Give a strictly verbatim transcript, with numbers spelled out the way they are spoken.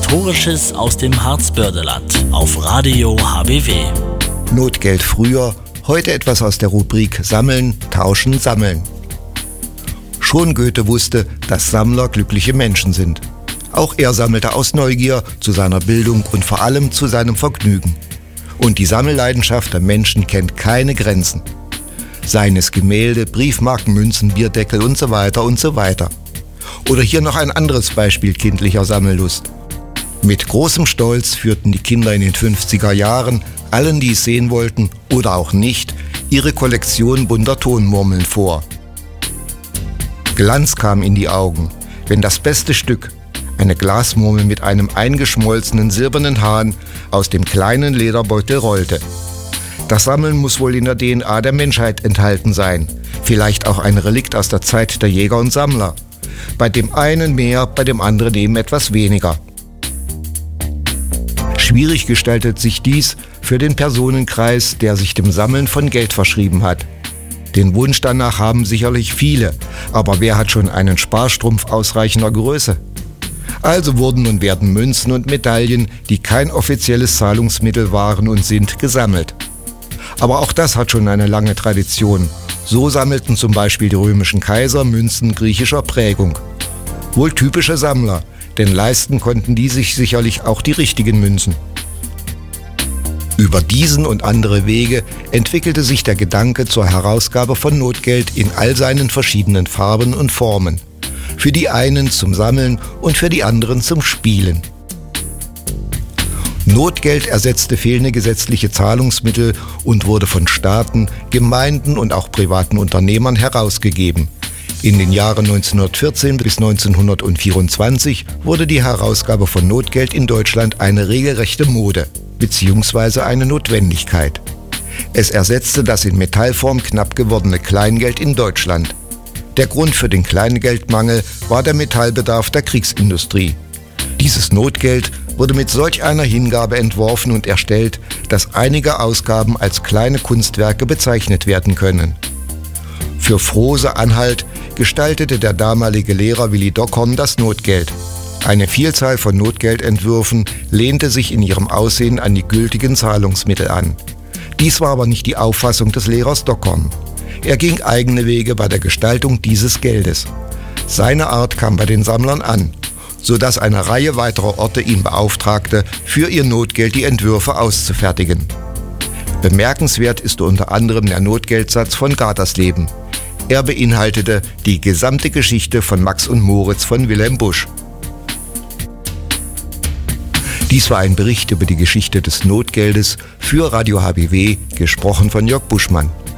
Historisches aus dem Harzbördeland auf Radio H B W. Notgeld früher, heute etwas aus der Rubrik Sammeln, Tauschen, Sammeln. Schon Goethe wusste, dass Sammler glückliche Menschen sind. Auch er sammelte aus Neugier, zu seiner Bildung und vor allem zu seinem Vergnügen. Und die Sammelleidenschaft der Menschen kennt keine Grenzen. Seien es Gemälde, Briefmarken, Münzen, Bierdeckel und so weiter und so weiter. Oder hier noch ein anderes Beispiel kindlicher Sammellust. Mit großem Stolz führten die Kinder in den fünfziger Jahren allen, die es sehen wollten oder auch nicht, ihre Kollektion bunter Tonmurmeln vor. Glanz kam in die Augen, wenn das beste Stück, eine Glasmurmel mit einem eingeschmolzenen silbernen Hahn, aus dem kleinen Lederbeutel rollte. Das Sammeln muss wohl in der D N A der Menschheit enthalten sein, vielleicht auch ein Relikt aus der Zeit der Jäger und Sammler. Bei dem einen mehr, bei dem anderen eben etwas weniger. Schwierig gestaltet sich dies für den Personenkreis, der sich dem Sammeln von Geld verschrieben hat. Den Wunsch danach haben sicherlich viele, aber wer hat schon einen Sparstrumpf ausreichender Größe? Also wurden und werden Münzen und Medaillen, die kein offizielles Zahlungsmittel waren und sind, gesammelt. Aber auch das hat schon eine lange Tradition. So sammelten zum Beispiel die römischen Kaiser Münzen griechischer Prägung. Wohl typische Sammler, denn leisten konnten die sich sicherlich auch die richtigen Münzen. Über diesen und andere Wege entwickelte sich der Gedanke zur Herausgabe von Notgeld in all seinen verschiedenen Farben und Formen. Für die einen zum Sammeln und für die anderen zum Spielen. Notgeld ersetzte fehlende gesetzliche Zahlungsmittel und wurde von Staaten, Gemeinden und auch privaten Unternehmern herausgegeben. In den Jahren neunzehnhundertvierzehn bis neunzehnhundertvierundzwanzig wurde die Herausgabe von Notgeld in Deutschland eine regelrechte Mode bzw. eine Notwendigkeit. Es ersetzte das in Metallform knapp gewordene Kleingeld in Deutschland. Der Grund für den Kleingeldmangel war der Metallbedarf der Kriegsindustrie. Dieses Notgeld wurde mit solch einer Hingabe entworfen und erstellt, dass einige Ausgaben als kleine Kunstwerke bezeichnet werden können. Für Frohse-Anhalt gestaltete der damalige Lehrer Willi Dockhorn das Notgeld. Eine Vielzahl von Notgeldentwürfen lehnte sich in ihrem Aussehen an die gültigen Zahlungsmittel an. Dies war aber nicht die Auffassung des Lehrers Dockhorn. Er ging eigene Wege bei der Gestaltung dieses Geldes. Seine Art kam bei den Sammlern an, sodass eine Reihe weiterer Orte ihn beauftragte, für ihr Notgeld die Entwürfe auszufertigen. Bemerkenswert ist unter anderem der Notgeldsatz von Gatersleben. Er beinhaltete die gesamte Geschichte von Max und Moritz von Wilhelm Busch. Dies war ein Bericht über die Geschichte des Notgeldes für Radio H B W, gesprochen von Jörg Buschmann.